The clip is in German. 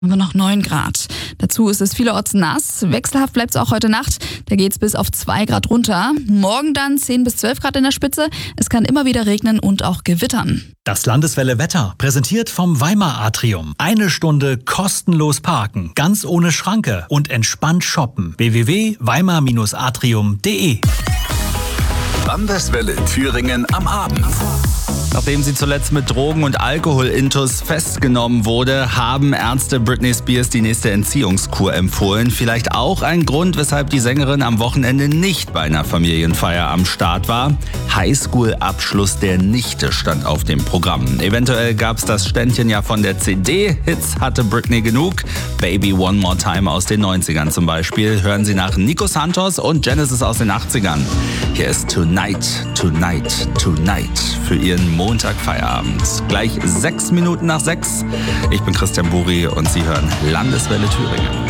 Haben wir noch 9 Grad. Dazu ist es vielerorts nass. Wechselhaft bleibt es auch heute Nacht. Da geht es bis auf 2 Grad runter. Morgen dann 10 bis 12 Grad in der Spitze. Es kann immer wieder regnen und auch gewittern. Das Landeswelle Wetter, präsentiert vom Weimar Atrium. 1 Stunde kostenlos parken, ganz ohne Schranke und entspannt shoppen. www.weimar-atrium.de. Landeswelle Thüringen am Abend. Nachdem sie zuletzt mit Drogen- und Alkoholintus festgenommen wurde, haben Ärzte Britney Spears die nächste Entziehungskur empfohlen. Vielleicht auch ein Grund, weshalb die Sängerin am Wochenende nicht bei einer Familienfeier am Start war. Highschool-Abschluss der Nichte stand auf dem Programm. Eventuell gab es das Ständchen ja von der CD. Hits hatte Britney genug. Baby One More Time aus den 90ern zum Beispiel. Hören Sie nach Nico Santos und Genesis aus den 80ern. Hier ist Tonight, Tonight, Tonight für Ihren Montagfeierabend. Gleich 6 Minuten nach 6. Ich bin Christian Buri und Sie hören Landeswelle Thüringen.